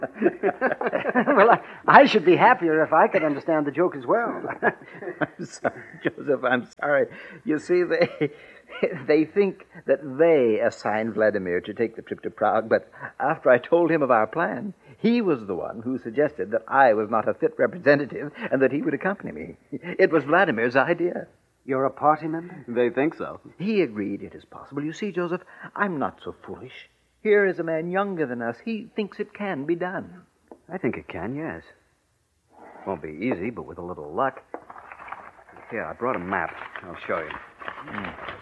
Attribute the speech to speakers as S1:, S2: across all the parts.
S1: Well, I should be happier if I could understand the joke as well.
S2: I'm sorry, Joseph, I'm sorry. You see, they think that they assigned Vladimir to take the trip to Prague, but after I told him of our plan, he was the one who suggested that I was not a fit representative and that he would accompany me. It was Vladimir's idea.
S1: You're a party member?
S3: They think so.
S2: He agreed it is possible. You see, Joseph, I'm not so foolish. Here is a man younger than us. He thinks it can be done.
S3: I think it can, yes. Won't be easy, but with a little luck. Here, I brought a map. I'll show you.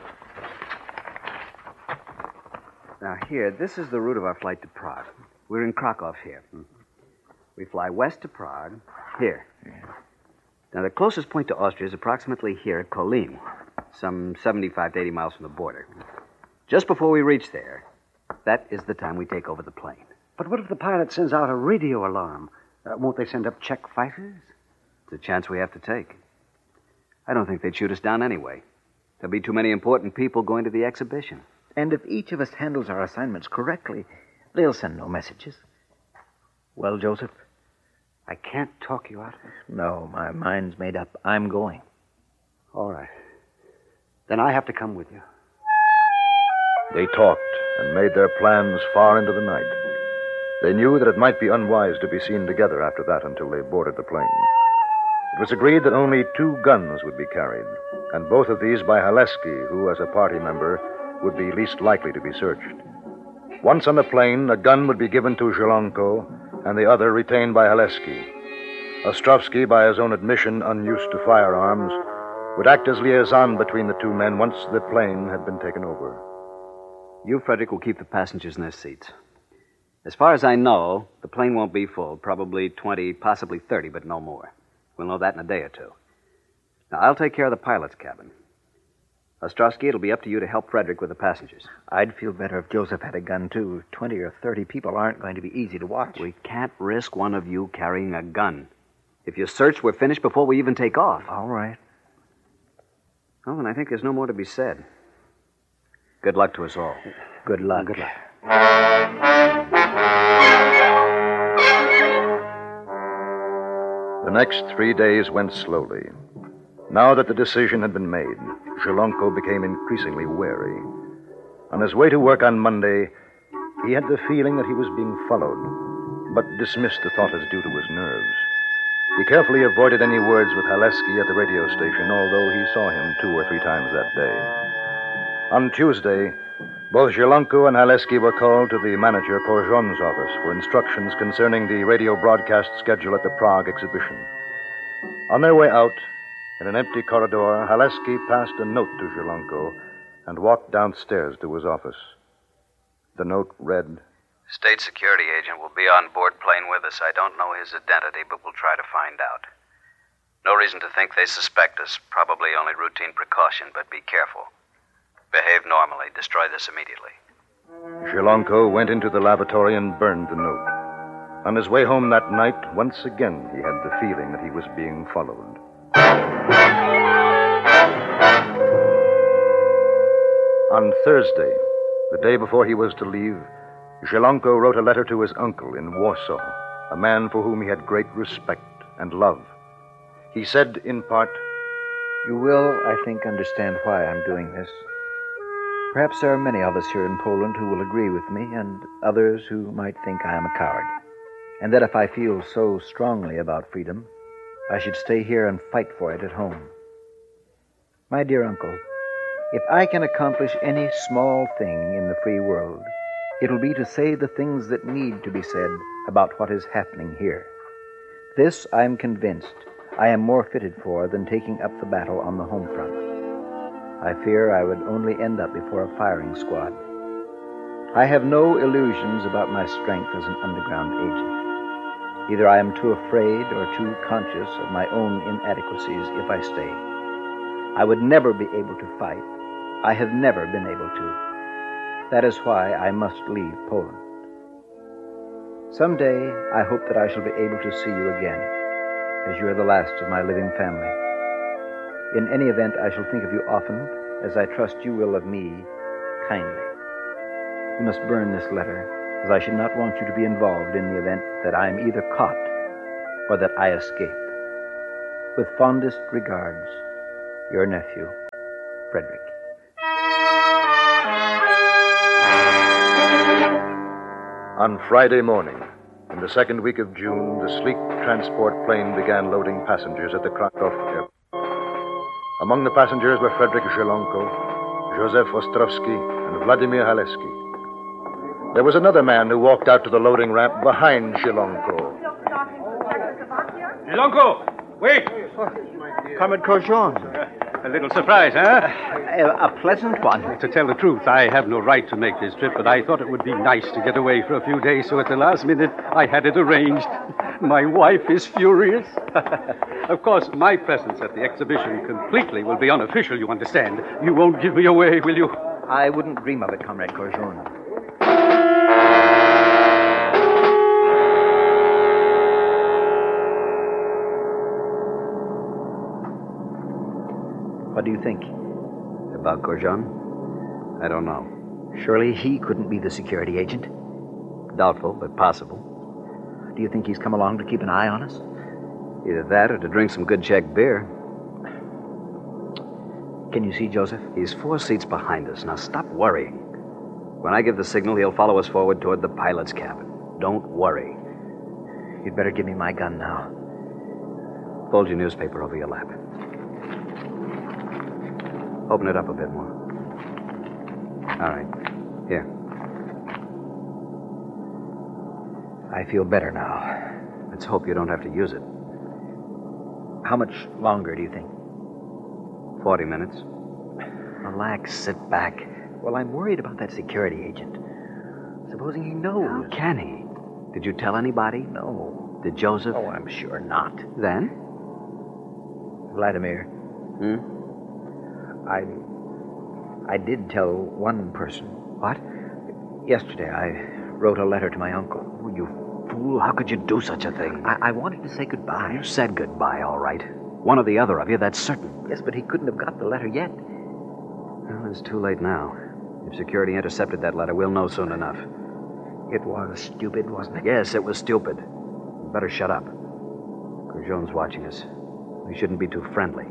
S3: Now, here, this is the route of our flight to Prague. We're in Krakow here. We fly west to Prague, here. Now, the closest point to Austria is approximately here at Kolin, some 75 to 80 miles from the border. Just before we reach there, that is the time we take over the plane.
S1: But what if the pilot sends out a radio alarm? Won't they send up Czech fighters?
S3: It's a chance we have to take. I don't think they'd shoot us down anyway. There'll be too many important people going to the exhibition.
S2: And if each of us handles our assignments correctly, they'll send no messages. Well, Joseph?
S1: I can't talk you out of it.
S2: No, my mind's made up. I'm going.
S1: All right. Then I have to come with you.
S4: They talked and made their plans far into the night. They knew that it might be unwise to be seen together after that until they boarded the plane. It was agreed that only 2 guns would be carried, and both of these by Haleski, who, as a party member, would be least likely to be searched. Once on the plane, a gun would be given to Zhelenko, and the other retained by Haleski. Ostrovsky, by his own admission unused to firearms, would act as liaison between the 2 men once the plane had been taken over.
S3: You, Frederick, will keep the passengers in their seats. As far as I know, the plane won't be full. Probably 20, possibly 30, but no more. We'll know that in a day or 2. Now, I'll take care of the pilot's cabin. Ostrovsky, it'll be up to you to help Frederick with the passengers.
S2: I'd feel better if Joseph had a gun, too. 20 or 30 people aren't going to be easy to watch.
S3: We can't risk one of you carrying a gun. If you search, we're finished before we even take off.
S2: All right.
S3: Well, then I think there's no more to be said. Good luck to us all.
S2: Good luck.
S1: Good luck.
S4: The next 3 days went slowly. Now that the decision had been made, Zhelenko became increasingly wary. On his way to work on Monday, he had the feeling that he was being followed, but dismissed the thought as due to his nerves. He carefully avoided any words with Haleski at the radio station, although he saw him 2 or 3 times that day. On Tuesday, both Zhelenko and Haleski were called to the manager Korjon's office for instructions concerning the radio broadcast schedule at the Prague exhibition. On their way out, in an empty corridor, Haleski passed a note to Zhelenko and walked downstairs to his office. The note read,
S5: State security agent will be on board plane with us. I don't know his identity, but we'll try to find out. No reason to think they suspect us. Probably only routine precaution, but be careful. Behave normally. Destroy this immediately.
S4: Zhelenko went into the lavatory and burned the note. On his way home that night, once again he had the feeling that he was being followed. On Thursday, the day before he was to leave, Zhelenko wrote a letter to his uncle in Warsaw, a man for whom he had great respect and love. He said, in part,
S2: You will, I think, understand why I'm doing this. Perhaps there are many of us here in Poland who will agree with me, and others who might think I am a coward, and that if I feel so strongly about freedom, I should stay here and fight for it at home. My dear uncle, if I can accomplish any small thing in the free world, it will be to say the things that need to be said about what is happening here. This, I am convinced, I am more fitted for than taking up the battle on the home front. I fear I would only end up before a firing squad. I have no illusions about my strength as an underground agent. Either I am too afraid or too conscious of my own inadequacies if I stay. I would never be able to fight. I have never been able to. That is why I must leave Poland. Someday, I hope that I shall be able to see you again, as you are the last of my living family. In any event, I shall think of you often, as I trust you will of me, kindly. You must burn this letter. as I should not want you to be involved in the event that I am either caught or that I escape. With fondest regards, your nephew, Frederick.
S4: On Friday morning, in the second week of June, the sleek transport plane began loading passengers at the Krakow airport. Among the passengers were Frederick Zhelonko, Joseph Ostrovsky, and Vladimir Haleski. There was another man who walked out to the loading ramp behind Zhelonko.
S6: Zhelonko, wait!
S2: Comrade Corjon.
S6: A little surprise, huh?
S2: A pleasant one.
S6: To tell the truth, I have no right to make this trip, but I thought it would be nice to get away for a few days, so at the last minute, I had it arranged. My wife is furious. Of course, my presence at the exhibition completely will be unofficial, you understand. You won't give me away, will you?
S2: I wouldn't dream of it, Comrade Corjon. What do you think?
S3: About Corjon? I don't know.
S2: Surely he couldn't be the security agent.
S3: Doubtful, but possible.
S2: Do you think he's come along to keep an eye on us?
S3: Either that or to drink some good Czech beer.
S2: Can you see Joseph?
S3: He's 4 seats behind us. Now stop worrying. When I give the signal, he'll follow us forward toward the pilot's cabin. Don't worry.
S2: You'd better give me my gun now.
S3: Fold your newspaper over your lap. Open it up a bit more. All right. Here.
S2: I feel better now.
S3: Let's hope you don't have to use it.
S2: How much longer do you think?
S3: 40 minutes. Relax, sit back.
S2: Well, I'm worried about that security agent. Supposing he knows.
S3: How can he? Did you tell anybody?
S2: No.
S3: Did Joseph?
S2: Oh, I'm sure not.
S3: Then?
S2: Vladimir. I did tell one person.
S3: What?
S2: Yesterday, I wrote a letter to my uncle.
S3: Oh, you fool. How could you do such a thing?
S2: I wanted to say goodbye.
S3: You said goodbye, all right. One or the other of you, that's certain.
S2: Yes, but he couldn't have got the letter yet.
S3: Well, it's too late now. If security intercepted that letter, we'll know soon enough.
S2: It was stupid, wasn't it?
S3: Yes, it was stupid. You better shut up. Corjon's watching us. We shouldn't be too friendly.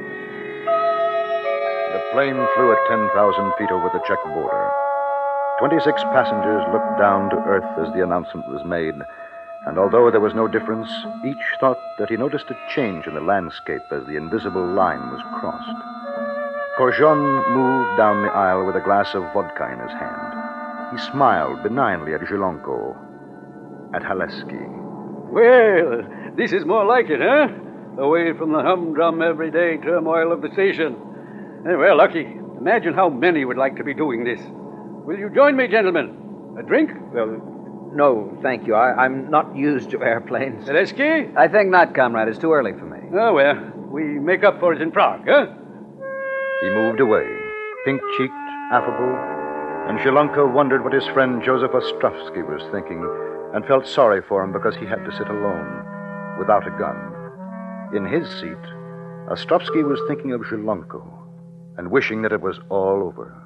S4: The plane flew at 10,000 feet over the Czech border. 26 passengers looked down to earth as the announcement was made, and although there was no difference, each thought that he noticed a change in the landscape as the invisible line was crossed. Corjon moved down the aisle with a glass of vodka in his hand. He smiled benignly at Zhelonko, at Haleski.
S6: Well, this is more like it, huh? Away from the humdrum everyday turmoil of the station. Well, Lucky, imagine how many would like to be doing this. Will you join me, gentlemen? A drink?
S2: Well, no, thank you. I'm not used to airplanes.
S6: Haleski?
S3: I think not, comrade. It's too early for me.
S6: Oh, well, we make up for it in Prague, huh?
S4: He moved away, pink-cheeked, affable, and Zhelonko wondered what his friend Joseph Ostrovsky was thinking and felt sorry for him because he had to sit alone, without a gun. In his seat, Ostrovsky was thinking of Zhelonko and wishing that it was all over.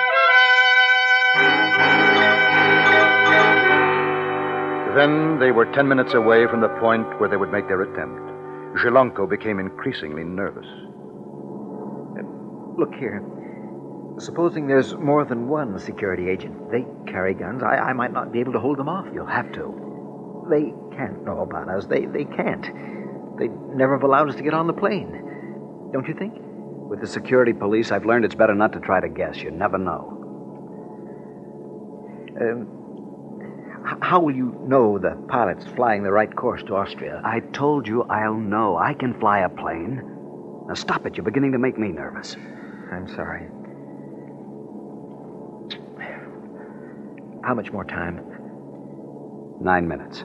S4: Then they were 10 minutes away from the point where they would make their attempt. Zhelonko became increasingly nervous.
S2: Look here. Supposing there's more than one security agent. They carry guns. I might not be able to hold them off.
S3: You'll have to.
S2: They can't know about us. They can't. They'd never have allowed us to get on the plane. Don't you think?
S3: With the security police, I've learned it's better not to try to guess. You never know.
S2: How will you know the pilot's flying the right course to Austria?
S3: I told you I'll know. I can fly a plane. Now stop it. You're beginning to make me nervous.
S2: I'm sorry. How much more time?
S3: 9 minutes.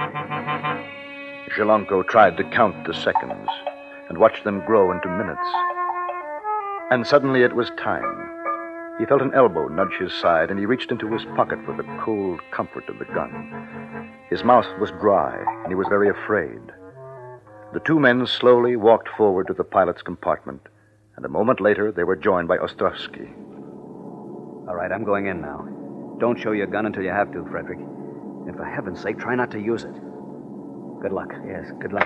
S4: Zhelonko tried to count the seconds and watched them grow into minutes. And suddenly it was time. He felt an elbow nudge his side, and he reached into his pocket for the cold comfort of the gun. His mouth was dry, and he was very afraid. The two men slowly walked forward to the pilot's compartment, and a moment later they were joined by Ostrovsky.
S3: All right, I'm going in now. Don't show your gun until you have to, Frederick. And for heaven's sake, try not to use it. Good luck.
S2: Yes, good luck.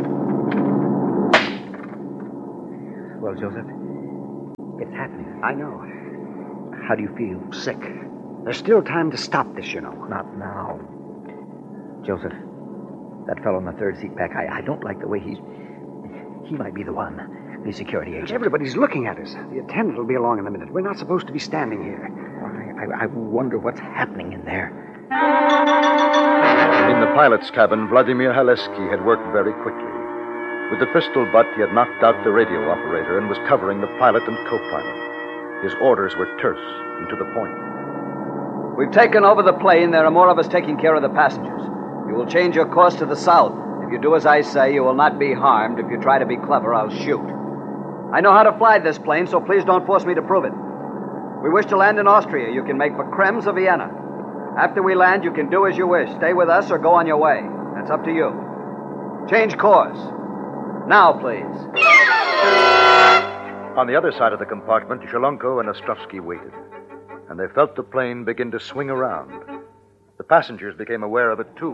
S2: Well, Joseph, it's happening.
S1: I know.
S2: How do you feel?
S1: Sick. There's still time to stop this, you know.
S2: Not now. Joseph, that fellow in the third seat back, I don't like the way he's... He might be the one, the security agent.
S1: Everybody's looking at us. The attendant will be along in a minute. We're not supposed to be standing here.
S2: I wonder what's happening in there.
S4: In the pilot's cabin, Vladimir Haleski had worked very quickly. With the pistol butt, he had knocked out the radio operator and was covering the pilot and co-pilot. His orders were terse and to the point.
S3: We've taken over the plane. There are more of us taking care of the passengers. You will change your course to the south. If you do as I say, you will not be harmed. If you try to be clever, I'll shoot. I know how to fly this plane, so please don't force me to prove it. We wish to land in Austria. You can make for Krems or Vienna. After we land, you can do as you wish. Stay with us or go on your way. That's up to you. Change course. Now, please.
S4: On the other side of the compartment, Zhelonko and Ostrovsky waited, and they felt the plane begin to swing around. The passengers became aware of it, too.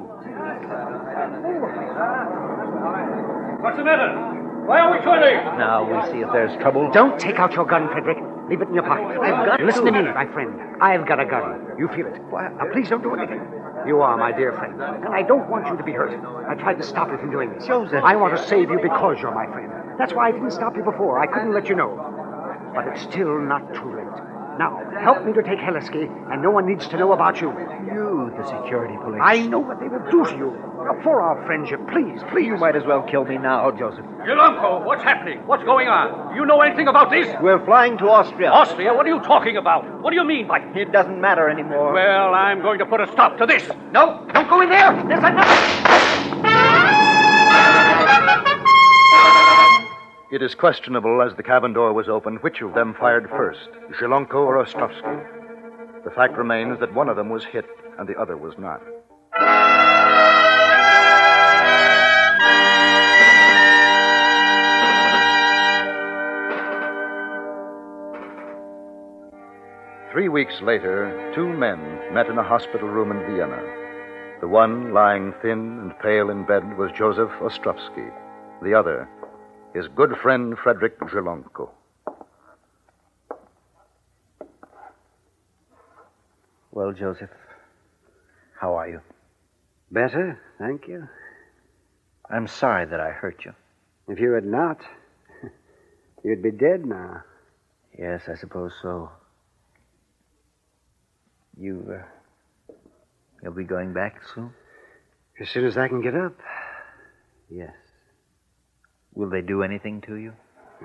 S6: What's the matter? Why are we turning?
S2: Now we'll see if there's trouble.
S1: Don't take out your gun, Frederick. Leave it in your pocket.
S2: I've got
S1: Listen
S2: to.
S1: to me, my friend. I've got a gun. You feel it. Now, please don't do anything. You are my dear friend, and I don't want you to be hurt. I tried to stop you from doing this.
S2: Joseph.
S1: I want to save you because you're my friend. That's why I didn't stop you before. I couldn't let you know. But it's still not too late. Now, help me to take Heleski, and no one needs to know about you.
S2: You, the security police.
S1: I know what they will do to you. For our friendship, please.
S2: You might as well kill me now, Joseph.
S6: Zhelonko, what's happening? What's going on? You know anything about this?
S2: We're flying to Austria.
S6: Austria? What are you talking about? What do you mean by...
S2: It doesn't matter anymore.
S6: Well, I'm going to put a stop to this.
S1: No, don't go in there. There's
S4: It is questionable, as the cabin door was opened, which of them fired first, Zhelonko or Ostrovsky. The fact remains that one of them was hit and the other was not. Three weeks later, two men met in a hospital room in Vienna. The one, lying thin and pale in bed, was Joseph Ostrovsky. The other, his good friend Frederick Zhelonko.
S2: Well, Joseph, how are you?
S1: better, thank you.
S2: I'm sorry that I hurt you.
S1: If you had not, you'd be dead now.
S2: Yes, I suppose so. You'll be going back soon?
S1: As soon as I can get up, yes.
S2: Will they do anything to you?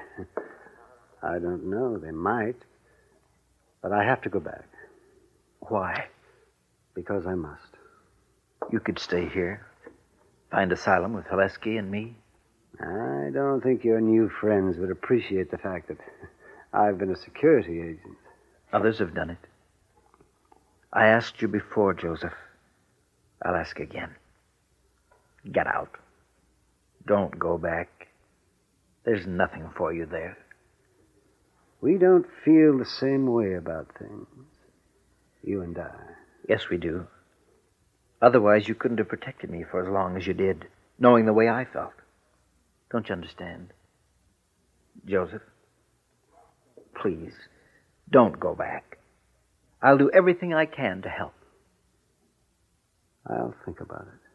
S1: I don't know. They might. But I have to go back.
S2: Why?
S1: Because I must.
S2: You could stay here, find asylum with Haleski and me.
S1: I don't think your new friends would appreciate the fact that I've been a security agent.
S2: Others have done it. I asked you before, Joseph. I'll ask again. Get out. Don't go back. There's nothing for you there.
S1: We don't feel the same way about things. You and I.
S2: Yes, we do. Otherwise, you couldn't have protected me for as long as you did, knowing the way I felt. Don't you understand? Joseph, please, don't go back. I'll do everything I can to help.
S1: I'll think about it.